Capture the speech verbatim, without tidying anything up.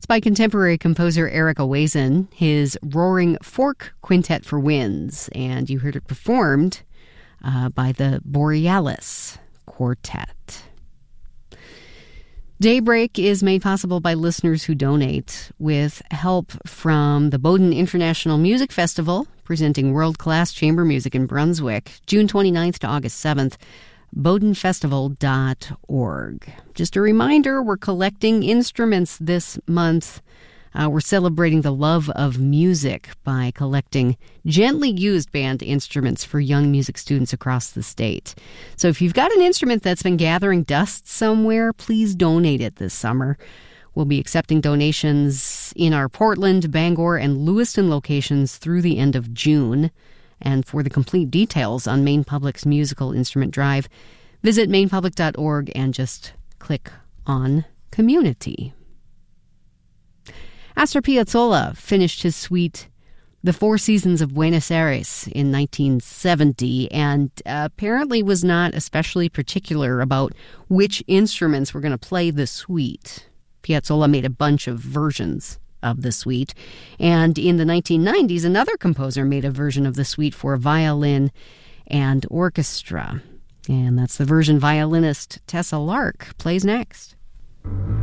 It's by contemporary composer Eric Owazen, his Roaring Fork Quintet for Winds, and you heard it performed uh, by the Borealis Quartet. Daybreak is made possible by listeners who donate, with help from the Bowdoin International Music Festival, presenting world-class chamber music in Brunswick, June twenty-ninth to August seventh, bowdoin festival dot org. Just a reminder, we're collecting instruments this month. Uh, we're celebrating the love of music by collecting gently used band instruments for young music students across the state. So if you've got an instrument that's been gathering dust somewhere, please donate it this summer. We'll be accepting donations in our Portland, Bangor, and Lewiston locations through the end of June. And for the complete details on Maine Public's musical instrument drive, visit maine public dot org and just click on Community. Astor Piazzolla finished his suite The Four Seasons of Buenos Aires in nineteen seventy, and apparently was not especially particular about which instruments were going to play the suite. Piazzolla made a bunch of versions of the suite, and in the nineteen nineties, another composer made a version of the suite for violin and orchestra. And that's the version violinist Tessa Lark plays next.